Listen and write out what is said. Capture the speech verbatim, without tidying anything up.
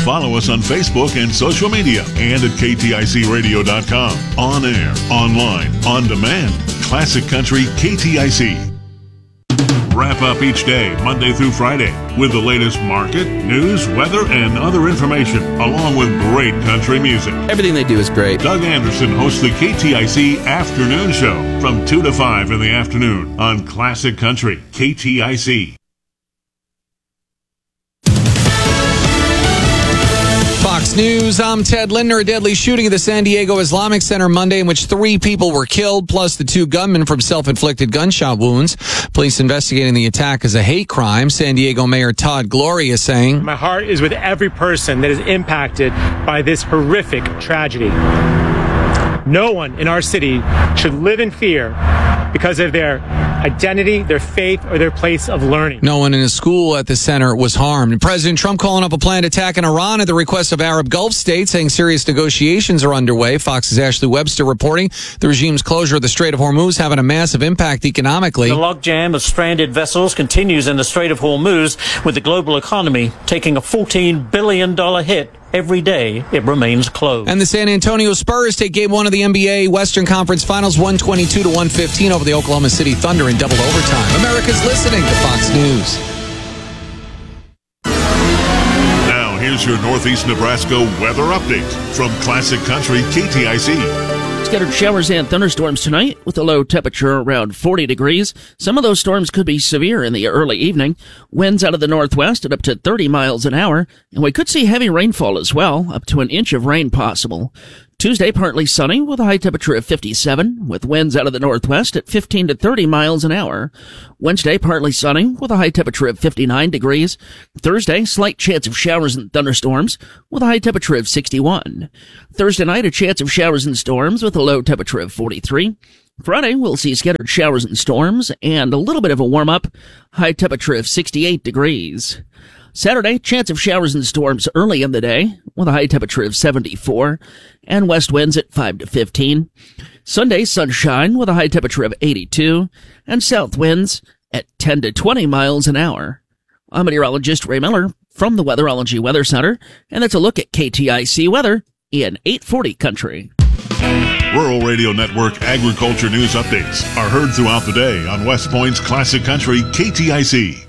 Follow us on Facebook and social media and at K T I C radio dot com. On air, online, on demand. Classic Country K T I C. Wrap up each day, Monday through Friday, with the latest market, news, weather, and other information, along with great country music. Everything they do is great. Doug Anderson hosts the K T I C Afternoon Show from two to five in the afternoon on Classic Country K T I C. Fox News, I'm Ted Lindner. A deadly shooting at the San Diego Islamic Center Monday in which three people were killed, plus the two gunmen from self-inflicted gunshot wounds. Police investigating the attack as a hate crime. San Diego Mayor Todd Gloria is saying, "My heart is with every person that is impacted by this horrific tragedy. No one in our city should live in fear because of their identity, their faith, or their place of learning." No one in a school at the center was harmed. President Trump calling up a planned attack in Iran at the request of Arab Gulf states, saying serious negotiations are underway. Fox's Ashley Webster reporting the regime's closure of the Strait of Hormuz having a massive impact economically. The logjam of stranded vessels continues in the Strait of Hormuz, with the global economy taking a fourteen billion dollars hit. Every day, it remains closed. And the San Antonio Spurs take game one of the N B A Western Conference Finals one twenty-two to one fifteen over the Oklahoma City Thunder in double overtime. America's listening to Fox News. Now, here's your Northeast Nebraska weather update from Classic Country K T I C. Scattered showers and thunderstorms tonight with a low temperature around forty degrees. Some of those storms could be severe in the early evening. Winds out of the northwest at up to thirty miles an hour. And we could see heavy rainfall as well, up to an inch of rain possible. Tuesday, partly sunny with a high temperature of fifty-seven, with winds out of the northwest at fifteen to thirty miles an hour. Wednesday, partly sunny with a high temperature of fifty-nine degrees. Thursday, slight chance of showers and thunderstorms with a high temperature of sixty-one. Thursday night, a chance of showers and storms with a low temperature of forty-three. Friday, we'll see scattered showers and storms and a little bit of a warm-up, high temperature of sixty-eight degrees. Saturday, chance of showers and storms early in the day with a high temperature of seventy-four and west winds at five to fifteen. Sunday, sunshine with a high temperature of eighty-two and south winds at ten to twenty miles an hour. I'm meteorologist Ray Miller from the Weatherology Weather Center, and that's a look at K T I C weather in eight forty Country. Rural Radio Network agriculture news updates are heard throughout the day on West Point's Classic Country K T I C.